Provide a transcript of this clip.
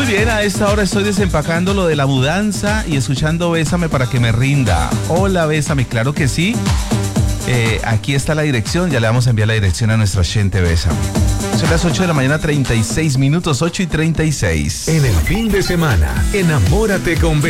bien, a esta hora estoy desempacando lo de la mudanza y escuchando Bésame para que me rinda. Hola, Bésame, claro que sí. Aquí está la dirección, ya le vamos a enviar la dirección a nuestra gente Bésame. Son las 8 de la mañana, 36 minutos, 8:36. En el fin de semana, enamórate con